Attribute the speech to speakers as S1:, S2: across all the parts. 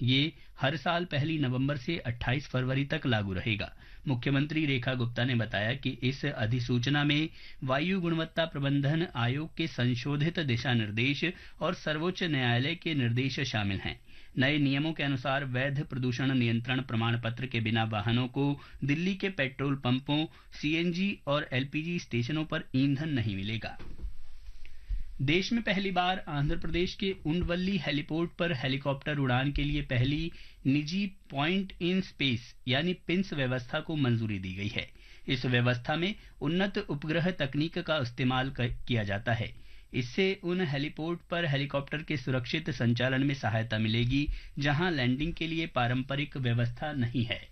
S1: ये हर साल 1 नवंबर से 28 फरवरी तक लागू रहेगा। मुख्यमंत्री रेखा गुप्ता ने बताया कि इस अधिसूचना में वायु गुणवत्ता प्रबंधन आयोग के संशोधित दिशा निर्देश और सर्वोच्च न्यायालय के निर्देश शामिल हैं। नए नियमों के अनुसार वैध प्रदूषण नियंत्रण प्रमाण पत्र के बिना वाहनों को दिल्ली के पेट्रोल पंपों, सीएनजी और एलपीजी स्टेशनों पर ईंधन नहीं मिलेगा। देश में पहली बार आंध्र प्रदेश के उंडवल्ली हेलीपोर्ट पर हेलीकॉप्टर उड़ान के लिए पहली निजी पॉइंट इन स्पेस यानी पिंस व्यवस्था को मंजूरी दी गई है। इस व्यवस्था में उन्नत उपग्रह तकनीक का इस्तेमाल किया जाता है। इससे उन हेलीपोर्ट पर हेलीकॉप्टर के सुरक्षित संचालन में सहायता मिलेगी जहां लैंडिंग के लिए पारंपरिक व्यवस्था नहीं है।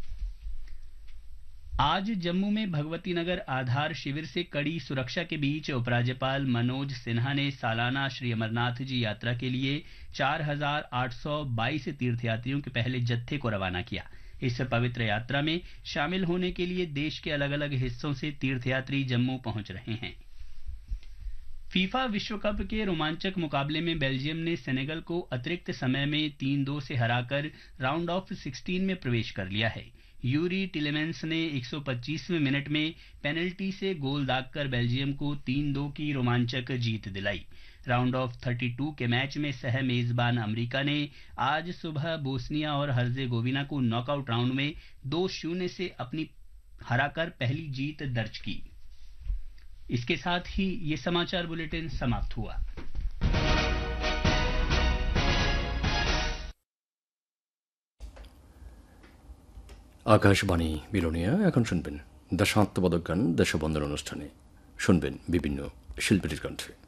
S1: आज जम्मू में भगवती नगर आधार शिविर से कड़ी सुरक्षा के बीच उपराज्यपाल मनोज सिन्हा ने सालाना श्री अमरनाथ जी यात्रा के लिए 4,822 तीर्थयात्रियों के पहले जत्थे को रवाना किया। इस पवित्र यात्रा में शामिल होने के लिए देश के अलग अलग हिस्सों से तीर्थयात्री जम्मू पहुंच रहे हैं। फीफा विश्व कप के रोमांचक मुकाबले में बेल्जियम ने सेनेगल को अतिरिक्त समय में 3-2 से हराकर राउंड ऑफ 16 में प्रवेश कर लिया है। यूरी टिलेमेंस ने 125वें मिनट में पेनल्टी से गोल दागकर बेल्जियम को 3-2 की रोमांचक जीत दिलाई। राउंड ऑफ 32 के मैच में सह मेजबान अमेरिका ने आज सुबह बोस्निया और हर्जेगोविना को नॉकआउट राउंड में 2-0 से अपनी हराकर पहली जीत दर्ज की। इसके साथ ही ये समाचार बुलेटिन समाप्त हुआ।
S2: आकाशवाणी बिलोनिया এখন শুনবেন দেশাত্মবোধক গান দেশবন্ধন অনুষ্ঠানে শুনবেন বিভিন্ন শিল্পীর কণ্ঠে।